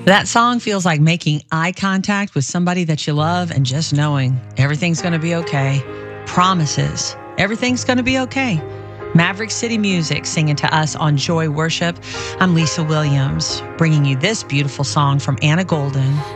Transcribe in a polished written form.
That song feels like making eye contact with somebody that you love and just knowing everything's going to be okay. Promises. Everything's going to be okay. Maverick City Music singing to us on Joy Worship. I'm Lisa Williams, bringing you this beautiful song from Anna Golden.